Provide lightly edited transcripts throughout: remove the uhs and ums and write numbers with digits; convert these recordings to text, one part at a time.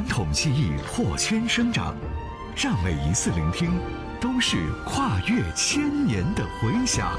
统记忆破圈生长，让每一次聆听都是跨越千年的回响。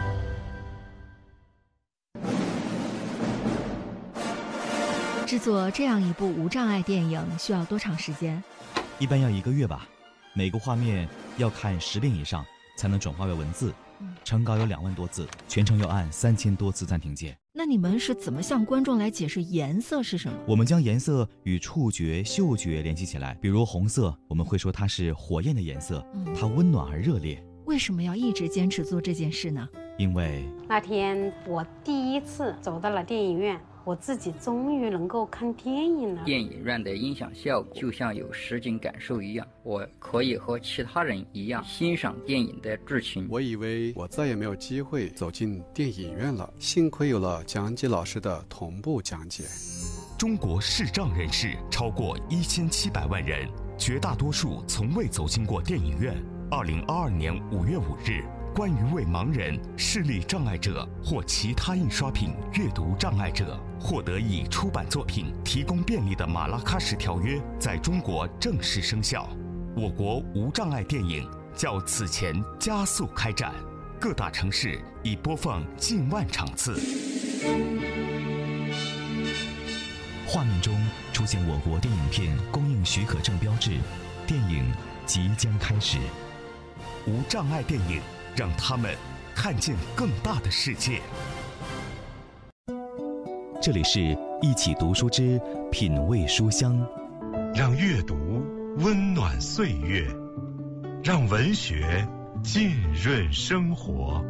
制作这样一部无障碍电影需要多长时间？ 一般要1个月吧。每个画面要看10遍以上才能转化为文字，成稿有2万多字，全程要按3000多次暂停键。 那你们是怎么向观众来解释颜色是什么？ 我们将颜色与触觉、嗅觉联系起来。比如红色，我们会说它是火焰的颜色，它温暖而热烈。 为什么要一直坚持做这件事呢？ 因为那天我第一次走到了电影院，我自己终于能够看电影了。 电影院的音响效果就像有实景感受一样，我可以和其他人一样欣赏电影的剧情。 我以为我再也没有机会走进电影院了，幸亏有了讲解老师的同步讲解。 中国视障人士超过1700万人，绝大多数从未走进过电影院。2022年5月5日，关于为盲人、视力障碍者或其他印刷品阅读障碍者获得以出版作品提供便利的马拉喀什条约在中国正式生效。我国无障碍电影较此前加速开展，各大城市已播放近万场次。画面中出现我国电影片供应许可证标志，电影即将开始。无障碍电影，让他们看见更大的世界。这里是一起读书之品味书香， 让阅读温暖岁月，让文学浸润生活。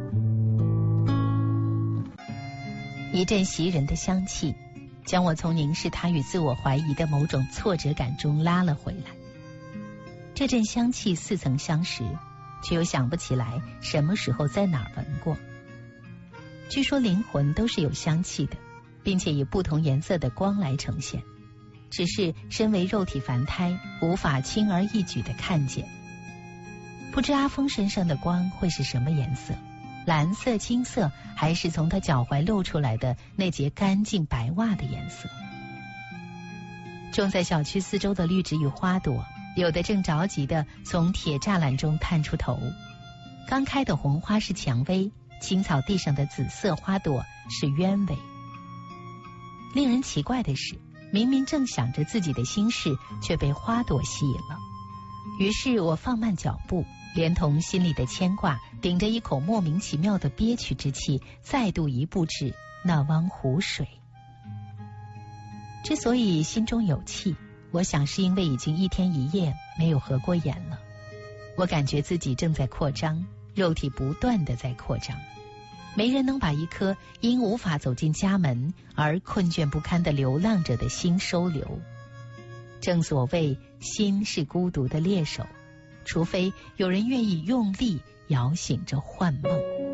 一阵袭人的香气，将我从凝视他与自我怀疑的某种挫折感中拉了回来。这阵香气似曾相识，却又想不起来什么时候在哪儿闻过。据说灵魂都是有香气的，并且以不同颜色的光来呈现，只是身为肉体凡胎，无法轻而易举地看见。不知阿峰身上的光会是什么颜色，蓝色、青色，还是从他脚踝露出来的那截干净白袜的颜色。种在小区四周的绿植与花朵，有的正着急地从铁栅栏中探出头。刚开的红花是蔷薇，青草地上的紫色花朵是鸢尾。令人奇怪的是，明明正想着自己的心事，却被花朵吸引了。于是我放慢脚步，连同心里的牵挂，顶着一口莫名其妙的憋屈之气，再度移步至那汪湖水。之所以心中有气，我想是因为已经1天1夜没有合过眼了。我感觉自己正在扩张，肉体不断地在扩张。没人能把一颗因无法走进家门而困倦不堪地流浪着的心收留。正所谓心是孤独的猎手，除非有人愿意用力摇醒这幻梦。